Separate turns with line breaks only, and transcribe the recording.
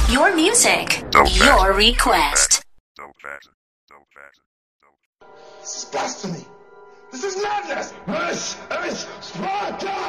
Your music.
Don't fasten.
Your request.
Don't fasten. Don't fasten.
This is blasphemy. This is madness. Sparta!